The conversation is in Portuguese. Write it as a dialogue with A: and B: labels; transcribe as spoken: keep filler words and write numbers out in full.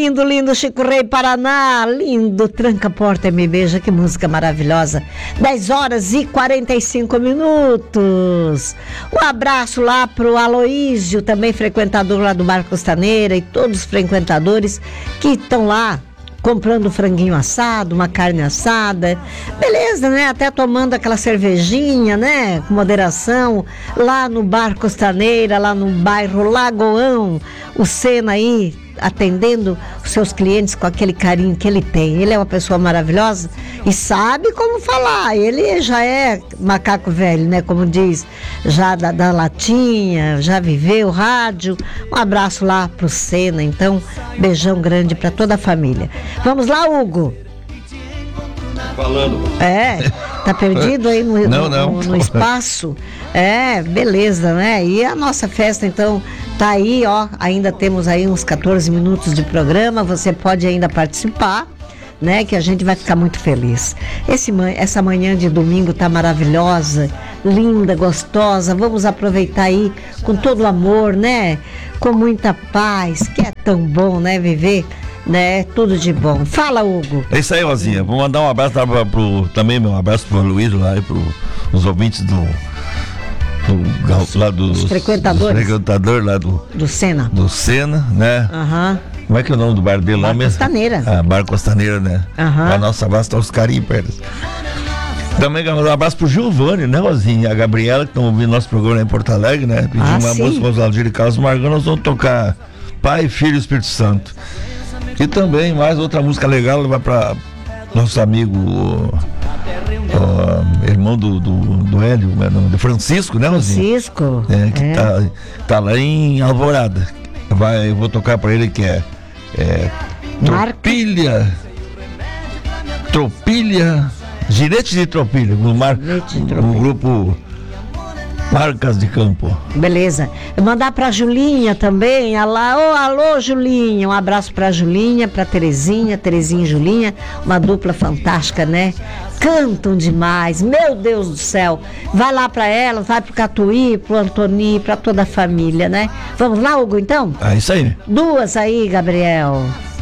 A: lindo, lindo Chico Rei Paraná, lindo, tranca a porta e me beija, que música maravilhosa. dez horas e quarenta e cinco minutos. Um abraço lá pro Aloísio, também frequentador lá do Bar Costaneira, e todos os frequentadores que estão lá comprando franguinho assado, uma carne assada, beleza, né? Até tomando aquela cervejinha, né? Com moderação, lá no Bar Costaneira, lá no bairro Lagoão, o Sena aí atendendo os seus clientes com aquele carinho que ele tem. Ele é uma pessoa maravilhosa e sabe como falar. Ele já é macaco velho, né? Como diz, já da, da latinha, já viveu rádio. Um abraço lá pro Sena, então, beijão grande para toda a família. Vamos lá, Hugo.
B: Falando.
A: É, tá perdido aí no,
B: não,
A: no,
B: não.
A: no, no espaço? É, beleza, né? E a nossa festa, então, tá aí, ó. Ainda temos aí uns quatorze minutos de programa. Você pode ainda participar, né? Que a gente vai ficar muito feliz. Esse, essa manhã de domingo tá maravilhosa, linda, gostosa. Vamos aproveitar aí com todo o amor, né? Com muita paz, que é tão bom, né? Viver, né? Tudo de bom. Fala, Hugo.
B: É isso aí, Rosinha. Vou mandar um abraço pra, pro, também um abraço pro Luiz lá e pro os ouvintes do, do lá dos
A: frequentadores.
B: Dos frequentadores lá do
A: do Sena.
B: Do Sena, né?
A: Aham. Uhum.
B: Como é que é o nome do bar dele lá mesmo?
A: Bar Costaneira.
B: Ah, Bar Costaneira, né?
A: Aham.
B: Uhum. A nossa abraço tá os carinhos perto. Também um abraço pro Giovanni, né, Rosinha? E a Gabriela, que estão ouvindo nosso programa em Porto Alegre, né? Pediu
A: ah,
B: uma
A: sim.
B: música com os Aldir e Carlos Margão. Nós vamos tocar Pai, Filho e Espírito Santo. E também mais outra música legal vai para nosso amigo, uh, irmão do, do, do Hélio, do Francisco, né, Rosinha?
A: Francisco.
B: É, que
A: é.
B: Tá, tá lá em Alvorada. Vai, eu vou tocar para ele que é, é Tropilha. Tropilha. Girete de Tropilha. O, mar,
A: de Tropilha.
B: o grupo Marcas de Campo.
A: Beleza. Eu mandar pra Julinha também. Alô, oh, alô, Julinha. Um abraço pra Julinha, pra Terezinha, Terezinha e Julinha. Uma dupla fantástica, né? Cantam demais. Meu Deus do céu. Vai lá pra ela, vai pro Catuí, pro Antoni, pra toda a família, né? Vamos lá, Hugo, então?
B: É isso aí.
A: Duas aí, Gabriel.